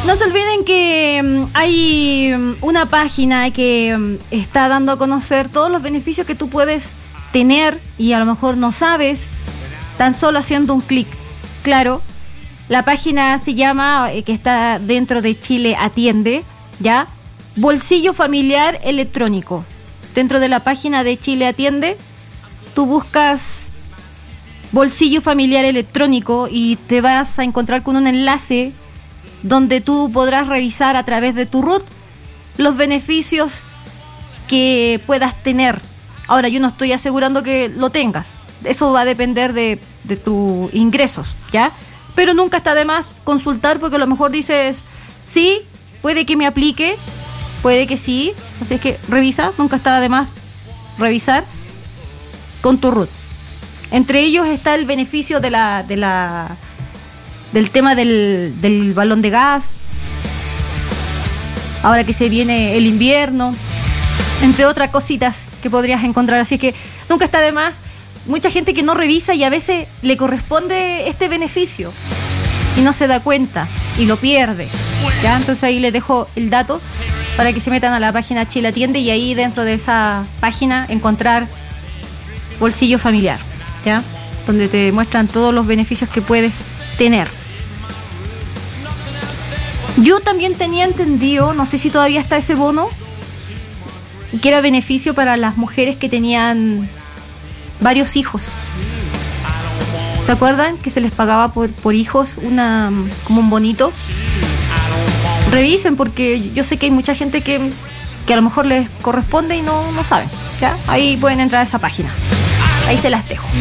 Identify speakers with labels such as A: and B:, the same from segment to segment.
A: No se olviden que hay una página que está dando a conocer todos los beneficios que tú puedes tener y a lo mejor no sabes, tan solo haciendo un clic. Claro, la página se llama, que está dentro de Chile Atiende, ¿ya? Bolsillo Familiar Electrónico. Dentro de la página de Chile Atiende, tú buscas Bolsillo Familiar Electrónico y te vas a encontrar con un enlace donde tú podrás revisar a través de tu RUT los beneficios que puedas tener. Ahora, yo no estoy asegurando que lo tengas. Eso va a depender de tus ingresos, ¿ya? Pero nunca está de más consultar, porque a lo mejor dices, sí, puede que me aplique, puede que sí. Así es que revisa, nunca está de más revisar con tu RUT. Entre ellos está el beneficio del tema del balón de gas, ahora que se viene el invierno, entre otras cositas que podrías encontrar. Así que nunca está de más. Mucha gente que no revisa y a veces le corresponde este beneficio y no se da cuenta y lo pierde, ¿ya? Entonces ahí les dejo el dato para que se metan a la página Chile Atiende y ahí dentro de esa página encontrar Bolsillo Familiar, ¿ya? Donde te muestran todos los beneficios que puedes tener. Yo también tenía entendido, no sé si todavía está ese bono, que era beneficio para las mujeres que tenían varios hijos. ¿Se acuerdan? Que se les pagaba por hijos como un bonito. Revisen, porque yo sé que hay mucha gente que a lo mejor les corresponde y no saben, ¿ya? Ahí pueden entrar a esa página. Ahí se las dejo.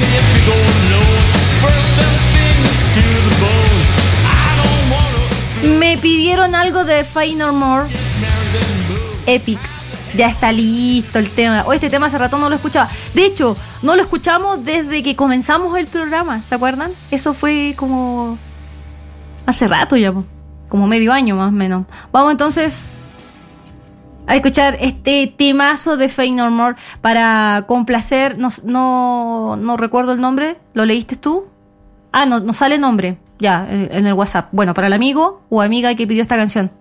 A: Me pidieron algo de Faith No More, Epic. Ya está listo el tema. Este tema hace rato no lo escuchaba. De hecho, no lo escuchamos desde que comenzamos el programa. ¿Se acuerdan? Eso fue como hace rato ya, como medio año más o menos. Vamos entonces a escuchar este temazo de Faith No More para complacer. No recuerdo el nombre. ¿Lo leíste tú? No sale nombre ya en el WhatsApp. Bueno, para el amigo o amiga que pidió esta canción.